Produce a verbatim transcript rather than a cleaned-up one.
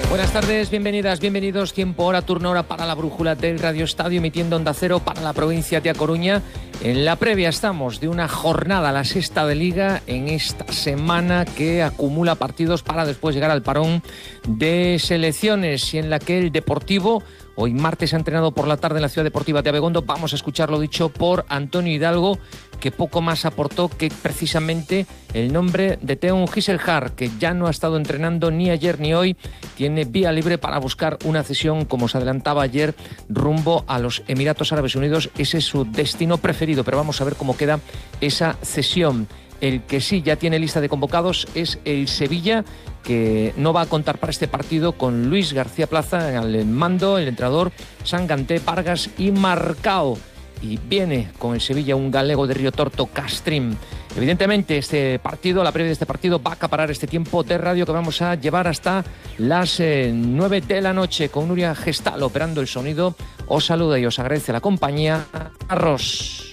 Buenas tardes, bienvenidas, bienvenidos. Tiempo, hora, turno, hora para la brújula del Radio Estadio, emitiendo Onda Cero para la provincia de A Coruña. En la previa estamos de una jornada, la sexta de Liga, en esta semana que acumula partidos para después llegar al parón de selecciones y en la que el Deportivo hoy martes ha entrenado por la tarde en la Ciudad Deportiva de Abegondo. Vamos a escuchar lo dicho por Antonio Hidalgo, que poco más aportó que precisamente el nombre de Teun Gisselhar, que ya no ha estado entrenando ni ayer ni hoy. Tiene vía libre para buscar una cesión, como se adelantaba ayer, rumbo a los Emiratos Árabes Unidos. Ese es su destino preferido, pero vamos a ver cómo queda esa cesión. El que sí ya tiene lista de convocados es el Sevilla, que no va a contar para este partido con Luis García Plaza al mando, el entrenador Sanganté, Vargas y Marcao. Y viene con el Sevilla un galego de Río Torto, Castrín. Evidentemente este partido, la previa de este partido, va a acaparar este tiempo de radio que vamos a llevar hasta las eh, nueve de la noche con Nuria Gestal operando el sonido. Os saluda y os agradece la compañía. Arros.